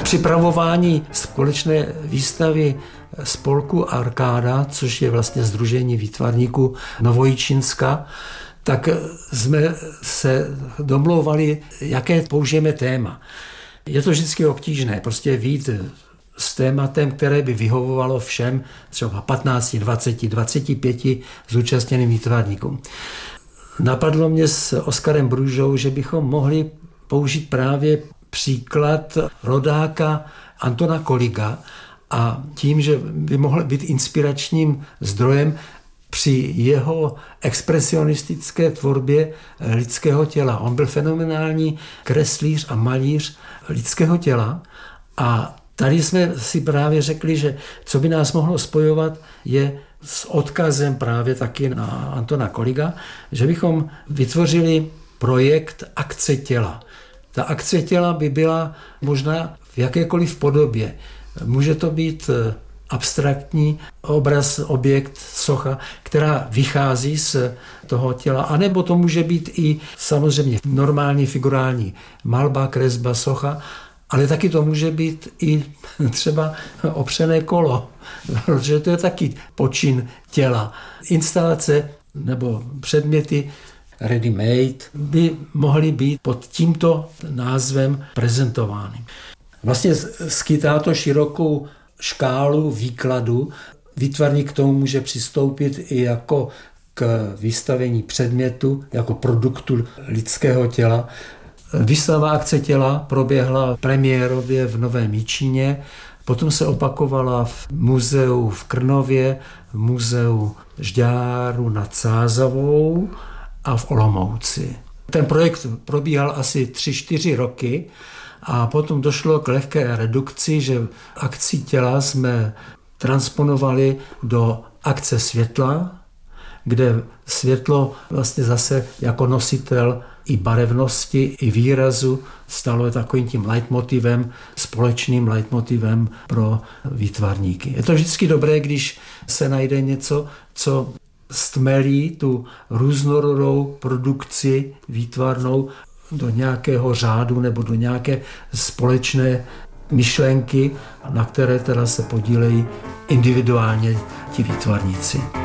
připravování společné výstavy spolku Arkáda, což je vlastně sdružení výtvarníků Novojičínska, tak jsme se domlouvali, jaké použijeme téma. Je to vždycky obtížné, prostě vyjít s tématem, které by vyhovovalo všem, třeba 15, 20, 25 zúčastněným výtvarníkům. Napadlo mě s Oskarem Brůžou, že bychom mohli použít právě příklad rodáka Antona Koliga a tím, že by mohl být inspiračním zdrojem při jeho expresionistické tvorbě lidského těla. On byl fenomenální kreslíř a malíř lidského těla a tady jsme si právě řekli, že co by nás mohlo spojovat je s odkazem právě taky na Antona Koliga, že bychom vytvořili projekt Akce těla. Ta akce těla by byla možná v jakékoliv podobě. Může to být abstraktní obraz, objekt, socha, která vychází z toho těla, anebo to může být i samozřejmě normální figurální malba, kresba, socha, ale taky to může být i třeba opřené kolo, protože to je taky počin těla. Instalace nebo předměty ready-made by mohly být pod tímto názvem prezentovány. Vlastně skýtá to širokou škálu výkladu. Výtvarník k tomu může přistoupit i jako k vystavení předmětu, jako produktu lidského těla. Výstava Akce těla proběhla premiérově v Novém Jičíně, potom se opakovala v muzeu v Krnově, v muzeu Žďáru nad Sázavou a v Olomouci. Ten projekt probíhal asi 3-4 roky a potom došlo k lehké redukci, že akci těla jsme transponovali do akce světla, kde světlo vlastně zase jako nositel i barevnosti, i výrazu stalo takovým tím leitmotivem, společným leitmotivem pro výtvarníky. Je to vždycky dobré, když se najde něco, co stmelí tu různorodou produkci výtvarnou do nějakého řádu nebo do nějaké společné myšlenky, na které teda se podílejí individuálně ti výtvarníci.